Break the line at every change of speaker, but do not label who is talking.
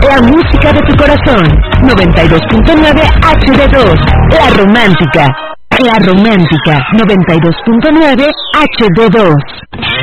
La música de tu corazón. 92.9 HD2. La Romántica. La Romántica. 92.9 HD2.